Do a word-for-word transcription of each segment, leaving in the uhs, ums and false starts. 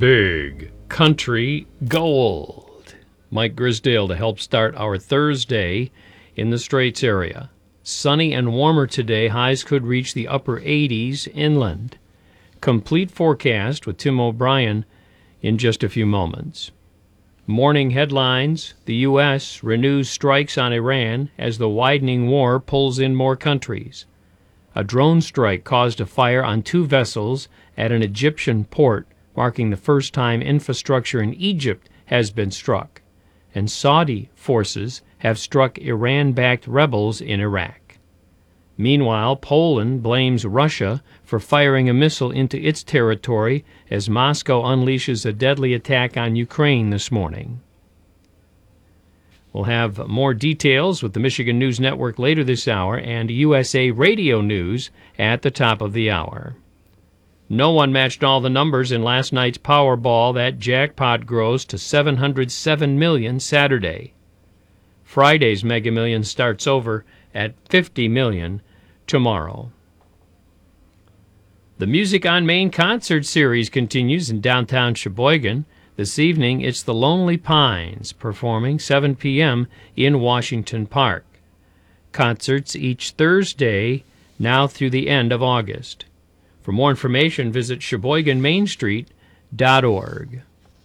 Big Country Gold. Mike Grisdale to help start our Thursday in the Straits area. Sunny and warmer today. Highs could reach the upper eighties inland. Complete forecast with Tim O'Brien in just a few moments. Morning headlines. The U S renews strikes on Iran as the widening war pulls in more countries. A drone strike caused a fire on two vessels at an Egyptian port, marking the first time infrastructure in Egypt has been struck. And Saudi forces have struck Iran-backed rebels in Iraq. Meanwhile, Poland blames Russia for firing a missile into its territory as Moscow unleashes a deadly attack on Ukraine this morning. We'll have more details with the Michigan News Network later this hour and U S A Radio News at the top of the hour. No one matched all the numbers in last night's Powerball. That jackpot grows to seven hundred seven million dollars Saturday. Friday's Mega Millions starts over at fifty million dollars tomorrow. The Music on Main concert series continues in downtown Sheboygan. This evening, it's the Lonely Pines performing seven p.m. in Washington Park. Concerts each Thursday now through the end of August. For more information, visit Sheboygan Main Street dot org.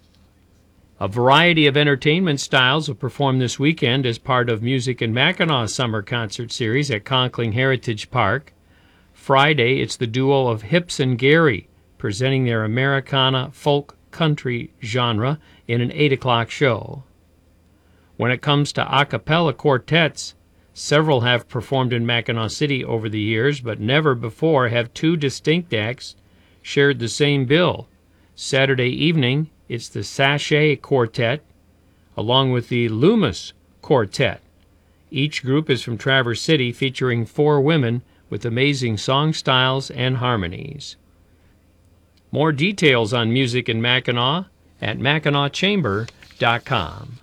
A variety of entertainment styles will perform this weekend as part of Music in Mackinac Summer Concert Series at Conkling Heritage Park. Friday, it's the duo of Hips and Gary presenting their Americana folk country genre in an eight o'clock show. When it comes to a cappella quartets, several have performed in Mackinac City over the years, but never before have two distinct acts shared the same bill. Saturday evening, it's the Sachet Quartet, along with the Loomis Quartet. Each group is from Traverse City, featuring four women with amazing song styles and harmonies. More details on music in Mackinac at Mackinac Chamber dot com.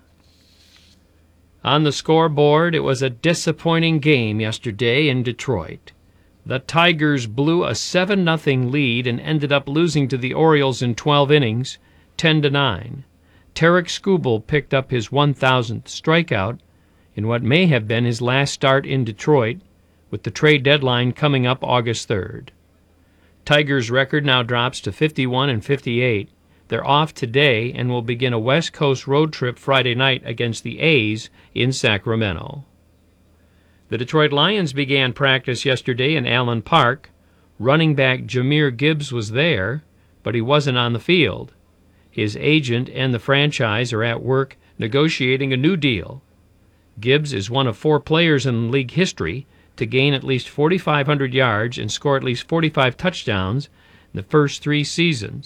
On the scoreboard, it was a disappointing game yesterday in Detroit. The Tigers blew a seven nothing lead and ended up losing to the Orioles in twelve innings, ten to nine. Tarek Skubal picked up his one thousandth strikeout in what may have been his last start in Detroit, with the trade deadline coming up August third. Tigers' record now drops to fifty-one and fifty-eight. They're off today and will begin a West Coast road trip Friday night against the A's in Sacramento. The Detroit Lions began practice yesterday in Allen Park. Running back Jahmyr Gibbs was there, but he wasn't on the field. His agent and the franchise are at work negotiating a new deal. Gibbs is one of four players in league history to gain at least forty-five hundred yards and score at least forty-five touchdowns in the first three seasons.